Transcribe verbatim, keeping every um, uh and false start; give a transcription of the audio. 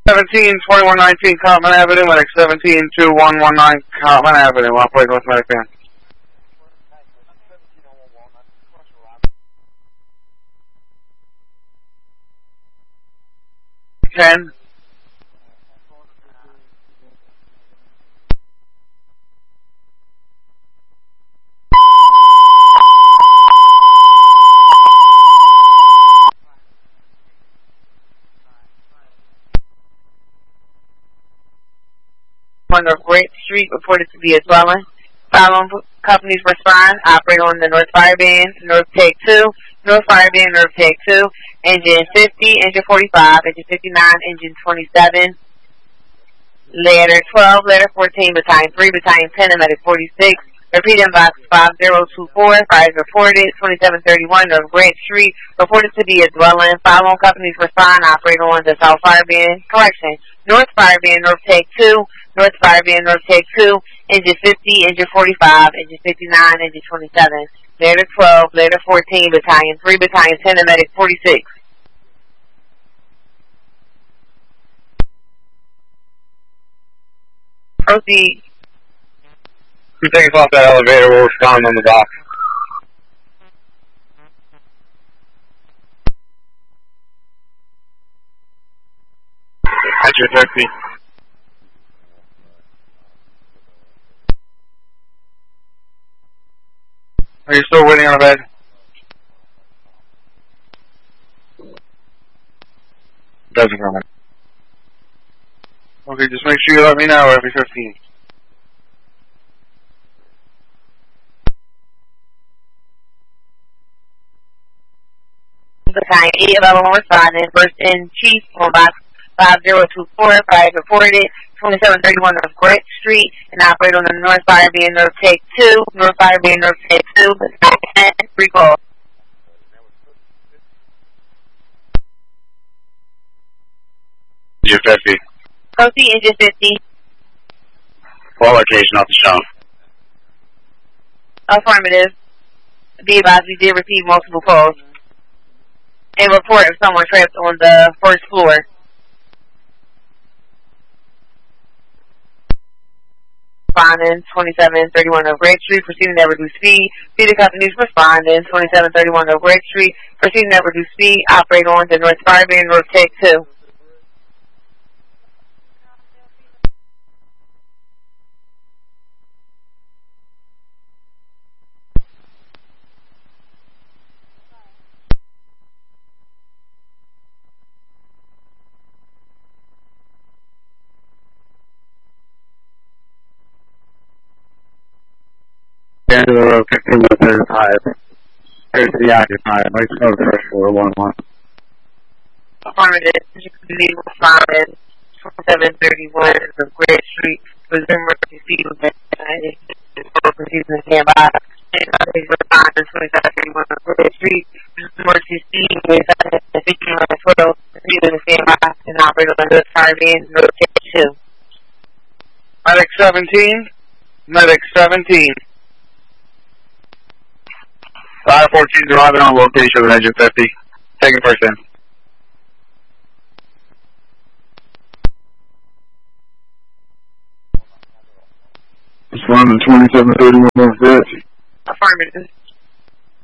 seventeen, twenty-one nineteen Cottman Avenue, medic seventeen, two one one nine Cottman Avenue, operating with medic van. ten. On North Great Street reported to be a dwelling. Following companies respond, operating on the North Fireband, North Take two, North Fireband, North Take two, engine fifty, engine forty-five, engine fifty-nine, engine twenty-seven, letter twelve, letter fourteen, battalion three, battalion ten, and medic forty-six. Repeat inbox five zero two four, fires reported, twenty-seven thirty-one North Great Street, reported to be a dwelling. Following companies respond, operating on the South Fireband, correction, North Fireband, North Take two, North Fireband, North Take two, engine fifty, engine forty-five, engine fifty-nine, engine twenty-seven, letter twelve, letter fourteen, battalion three, battalion ten, and medic forty-six. Proceed. You take us off that elevator, we'll respond on the dock. At your taxi. Are you still waiting on a bed? Doesn't come in. Okay, just make sure you let me know every fifteen. Battalion eight available responding. First in chief on box five zero two four, fires reported, twenty-seven thirty-one North Great Street, and operate on the North Fireband, North Take two, North Fireband, North Take two, battalion ten, recall. You're fifty. Proceed, engine fifty. Full location off the shelf. Affirmative. Be advised, we did receive multiple calls. A report of someone trapped on the first floor. Responding, twenty-seven thirty-one North Great Street, proceeding at reduced speed. See the companies responding, twenty-seven thirty-one North Great Street, proceeding at reduced speed. Operate on the North Fireband, North Take two. End of the road, fifteen with thirty-five. Here's the occupier. Make sure first floor, one one. Affirmative. Company responded, twenty-seven thirty-one North Great Street. Resume emergency with proceeding standby. Responding, twenty-seven thirty-one North Great Street. Emergency with fifteen twelve. Proceeding standby and operate on the North Fireband, North Take two. Medic seventeen. Medic seventeen. Fire fourteen is arriving on location with engine fifty. Taking first in. Responding twenty-seven thirty-one North Great. Affirmative.